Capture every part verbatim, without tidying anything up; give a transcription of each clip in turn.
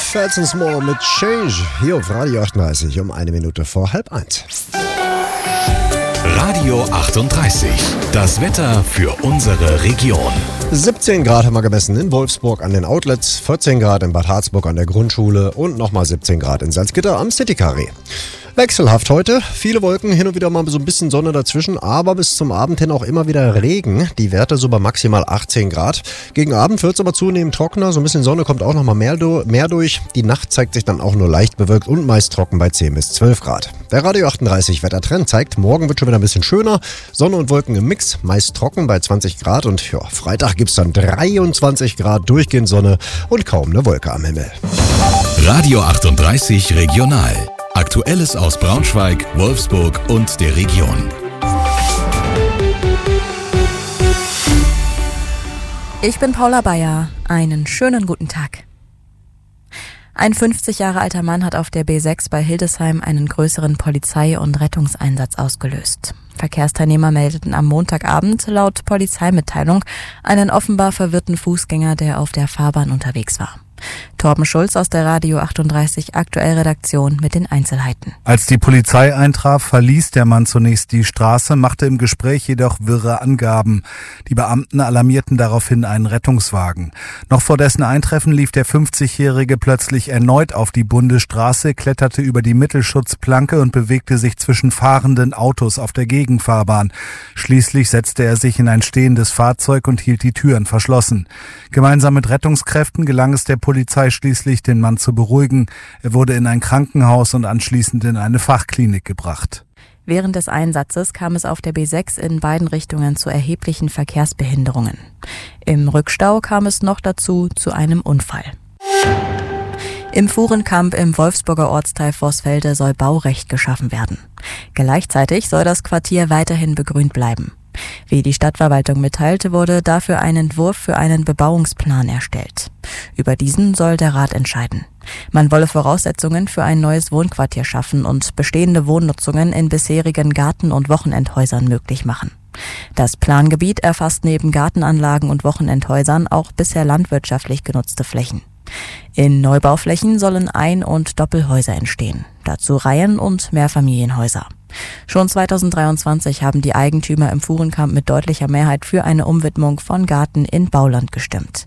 Fats and Small mit Change hier auf Radio achtunddreißig um eine Minute vor halb eins. Radio achtunddreißig, das Wetter für unsere Region. siebzehn Grad haben wir gemessen in Wolfsburg an den Outlets, vierzehn Grad in Bad Harzburg an der Grundschule und nochmal siebzehn Grad in Salzgitter am City Carré. Wechselhaft heute, viele Wolken, hin und wieder mal so ein bisschen Sonne dazwischen, aber bis zum Abend hin auch immer wieder Regen. Die Werte so bei maximal achtzehn Grad. Gegen Abend wird es aber zunehmend trockener, so ein bisschen Sonne kommt auch nochmal mehr, mehr durch. Die Nacht zeigt sich dann auch nur leicht bewölkt und meist trocken bei zehn bis zwölf Grad. Der Radio achtunddreißig Wettertrend zeigt, morgen wird schon wieder ein bisschen schöner. Sonne und Wolken im Mix, meist trocken bei zwanzig Grad und ja, Freitag gibt es dann dreiundzwanzig Grad, durchgehend Sonne und kaum eine Wolke am Himmel. Radio achtunddreißig Regional. Aktuelles aus Braunschweig, Wolfsburg und der Region. Ich bin Paula Bayer. Einen schönen guten Tag. Ein fünfzig Jahre alter Mann hat auf der B sechs bei Hildesheim einen größeren Polizei- und Rettungseinsatz ausgelöst. Verkehrsteilnehmer meldeten am Montagabend laut Polizeimitteilung einen offenbar verwirrten Fußgänger, der auf der Fahrbahn unterwegs war. Torben Schulz aus der Radio achtunddreißig Aktuell-Redaktion mit den Einzelheiten. Als die Polizei eintraf, verließ der Mann zunächst die Straße, machte im Gespräch jedoch wirre Angaben. Die Beamten alarmierten daraufhin einen Rettungswagen. Noch vor dessen Eintreffen lief der fünfzigjährige plötzlich erneut auf die Bundesstraße, kletterte über die Mittelschutzplanke und bewegte sich zwischen fahrenden Autos auf der Gegenfahrbahn. Schließlich setzte er sich in ein stehendes Fahrzeug und hielt die Türen verschlossen. Gemeinsam mit Rettungskräften gelang es der Polizei schließlich, den Mann zu beruhigen. Er wurde in ein Krankenhaus und anschließend in eine Fachklinik gebracht. Während des Einsatzes kam es auf der B sechs in beiden Richtungen zu erheblichen Verkehrsbehinderungen. Im Rückstau kam es noch dazu zu einem Unfall. Im Fuhrenkamp im Wolfsburger Ortsteil Vorsfelde soll Baurecht geschaffen werden. Gleichzeitig soll das Quartier weiterhin begrünt bleiben. Wie die Stadtverwaltung mitteilte, wurde dafür ein Entwurf für einen Bebauungsplan erstellt. Über diesen soll der Rat entscheiden. Man wolle Voraussetzungen für ein neues Wohnquartier schaffen und bestehende Wohnnutzungen in bisherigen Garten- und Wochenendhäusern möglich machen. Das Plangebiet erfasst neben Gartenanlagen und Wochenendhäusern auch bisher landwirtschaftlich genutzte Flächen. In Neubauflächen sollen Ein- und Doppelhäuser entstehen, dazu Reihen- und Mehrfamilienhäuser. Schon zweitausenddreiundzwanzig haben die Eigentümer im Fuhrenkamp mit deutlicher Mehrheit für eine Umwidmung von Garten in Bauland gestimmt.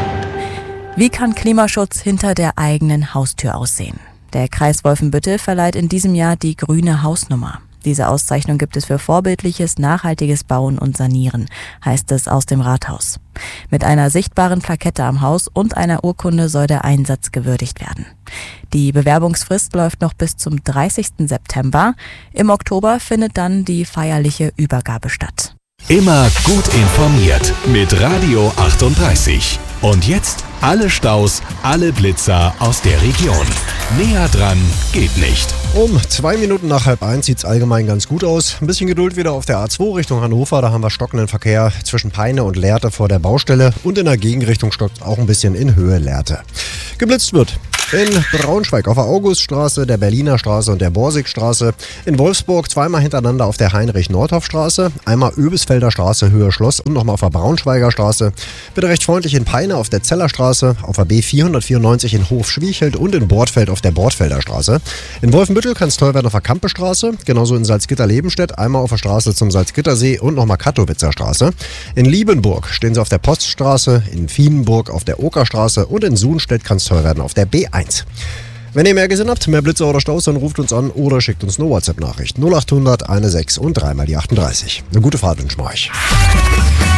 Wie kann Klimaschutz hinter der eigenen Haustür aussehen? Der Kreis Wolfenbüttel verleiht in diesem Jahr die Grüne Hausnummer. Diese Auszeichnung gibt es für vorbildliches, nachhaltiges Bauen und Sanieren, heißt es aus dem Rathaus. Mit einer sichtbaren Plakette am Haus und einer Urkunde soll der Einsatz gewürdigt werden. Die Bewerbungsfrist läuft noch bis zum dreißigsten September. Im Oktober findet dann die feierliche Übergabe statt. Immer gut informiert mit Radio achtunddreißig. Und jetzt alle Staus, alle Blitzer aus der Region. Näher dran geht nicht. Um zwei Minuten nach halb eins sieht es allgemein ganz gut aus. Ein bisschen Geduld wieder auf der A zwei Richtung Hannover. Da haben wir stockenden Verkehr zwischen Peine und Lehrte vor der Baustelle. Und in der Gegenrichtung stockt auch ein bisschen in Höhe Lehrte. Geblitzt wird in Braunschweig auf der Auguststraße, der Berliner Straße und der Borsigstraße. In Wolfsburg zweimal hintereinander auf der Heinrich-Nordhoff-Straße. Einmal Öbisfelder Straße, Höhe Schloss und nochmal auf der Braunschweiger Straße. Bitte recht freundlich in Peine auf der Zellerstraße, auf der B vierhundertvierundneunzig in Hof-Schwiechelt und in Bortfeld auf der Bortfelder Straße. In Wolfenbüttel kann es teuer werden auf der Kampestraße, genauso in Salzgitter-Lebenstedt, einmal auf der Straße zum Salzgittersee und nochmal Katowitzer Straße. In Liebenburg stehen sie auf der Poststraße, in Vienenburg auf der Okerstraße und in Suhnstedt kann es teuer werden auf der B eins. Wenn ihr mehr gesehen habt, mehr Blitzer oder Staus, dann ruft uns an oder schickt uns eine WhatsApp-Nachricht. null achthundert sechzehn und dreimal die achtunddreißig. Eine gute Fahrt wünschen wir euch.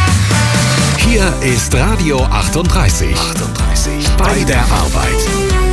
Hier ist Radio achtunddreißig. achtunddreißig. Bei der Arbeit.